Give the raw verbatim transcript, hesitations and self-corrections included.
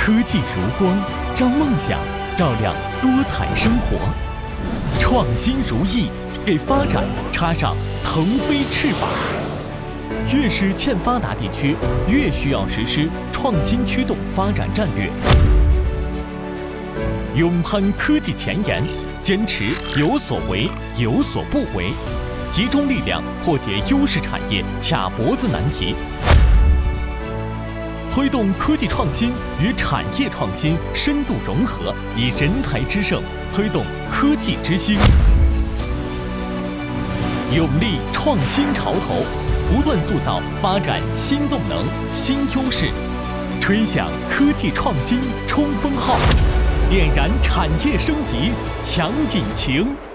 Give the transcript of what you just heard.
科技如光，让梦想照亮多彩生活；创新如翼，给发展插上腾飞翅膀。越是欠发达地区，越需要实施创新驱动发展战略，勇攀科技前沿，坚持有所为有所不为，集中力量破解优势产业卡脖子难题，推动科技创新与产业创新深度融合，以人才之盛推动科技之星，勇立创新潮头，不断塑造发展新动能、新优势，吹响科技创新冲锋号，点燃产业升级强引擎。